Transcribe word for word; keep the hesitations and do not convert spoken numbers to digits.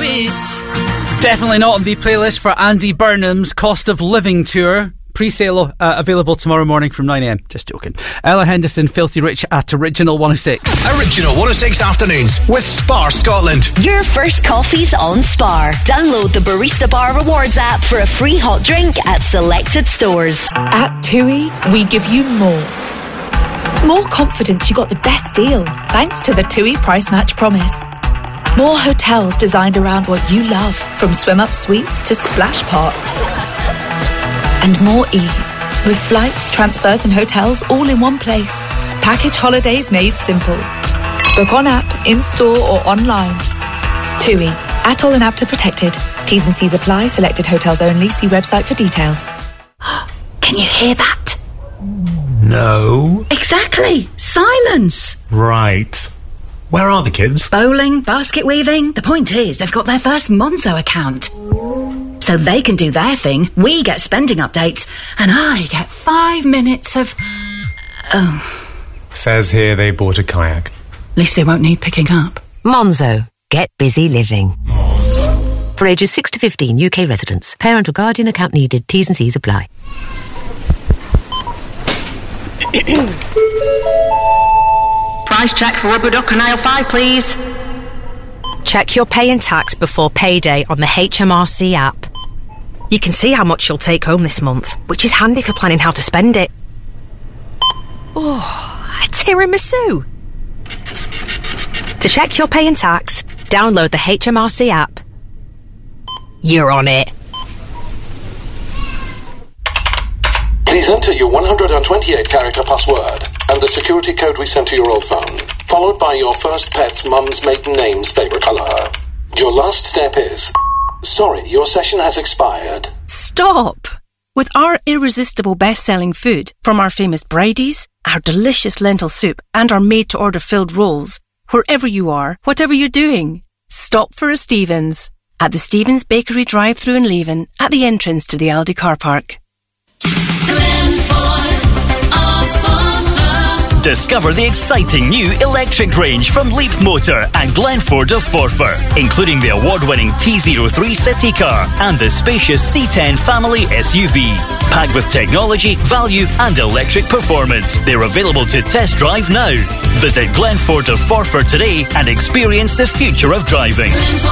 Ridge. Definitely not on the playlist for Andy Burnham's Cost of Living tour. Pre-sale uh, available tomorrow morning from nine a.m. Just joking. Ella Henderson, Filthy Rich at Original one oh six. Original one oh six Afternoons with Spar Scotland. Your first coffee's on Spar. Download the Barista Bar Rewards app for a free hot drink at selected stores. At TUI, we give you more. More confidence you got the best deal, thanks to the TUI Price Match Promise. More hotels designed around what you love, from swim-up suites to splash parks. And more ease, with flights, transfers and hotels all in one place. Package holidays made simple. Book on app, in-store or online. TUI, Atoll and APTA protected. T's and C's apply, selected hotels only. See website for details. Can you hear that? No. Exactly. Silence. Right. Where are the kids? Bowling, basket weaving. The point is, they've got their first Monzo account. So they can do their thing, we get spending updates, and I get five minutes of... Oh. Says here they bought a kayak. At least they won't need picking up. Monzo. Get busy living. Monzo. For ages six to fifteen, U K residents. Parent or guardian account needed. T's and C's apply. Price check for rubber duck and aisle five, please. Check your pay and tax before payday on the H M R C app. You can see how much you'll take home this month, which is handy for planning how to spend it. Oh, a tiramisu. To check your pay and tax, download the H M R C app. You're on it. Please enter your one hundred twenty-eight character password and the security code we sent to your old phone, followed by your first pet's mum's maiden name's favourite colour. Your last step is... Sorry, your session has expired. Stop! With our irresistible best-selling food, from our famous Brady's, our delicious lentil soup, and our made-to-order filled rolls, wherever you are, whatever you're doing, stop for a Stevens. At the Stevens Bakery drive-thru in Leven, at the entrance to the Aldi car park. Discover the exciting new electric range from Leap Motor and Glenford of Forfar, including the award-winning T zero three City car and the spacious C ten family S U V. Packed with technology, value and electric performance. They're available to test drive now. Visit Glenford of Forfar today and experience the future of driving.